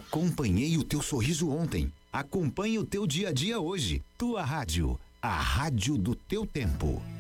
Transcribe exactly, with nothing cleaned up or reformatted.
Acompanhei o teu sorriso ontem. Acompanhe o teu dia a dia hoje. Tua rádio, a rádio do teu tempo.